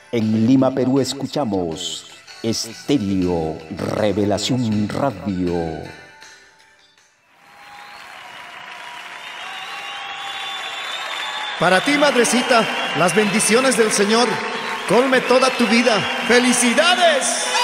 En Lima, Perú, escuchamos Estéreo Revelación Radio. Para ti, madrecita, las bendiciones del Señor colme toda tu vida. ¡Felicidades!